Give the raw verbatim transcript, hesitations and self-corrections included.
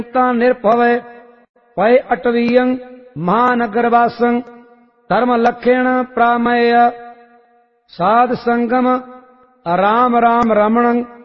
ता निर्भवै पय अटवीयं महानगरवासं धर्म लक्षण प्रामय साध संगम राम राम रमणं